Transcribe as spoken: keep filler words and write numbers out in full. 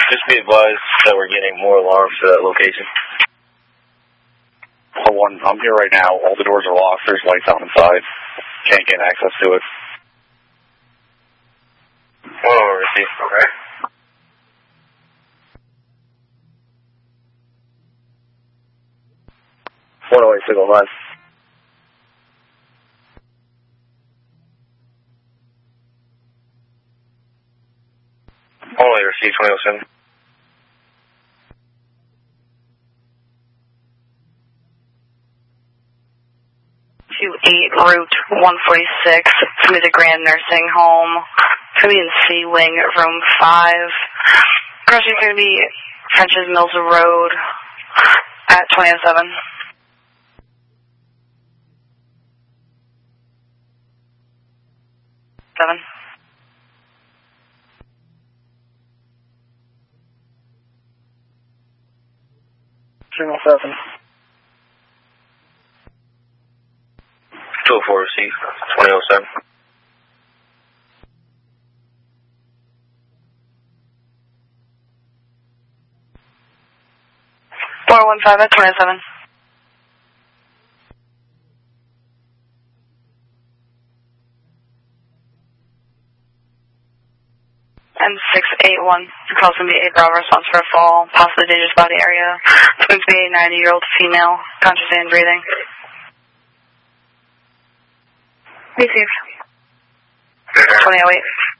Just be advised that we're getting more alarms to that location. So one, I'm here right now. All the doors are locked. There's lights out inside. Can't get access to it. One over, receive. Okay. One away, signal line. Only receive twenty oh seven. two eight Route one forty-six. It's going to be the Grand Nursing Home. It's going to be in C Wing, room five. Crossing is going to be French's Mills Road at twenty oh seven. Seven. Signal seven. two oh four receive, twenty oh seven. four one five at twenty oh seven. And six eight one. The call's going to be eight Bravo response for a fall, possibly dangerous body area. It's going to be a ninety-year-old female, conscious and breathing. Received. twenty oh eight.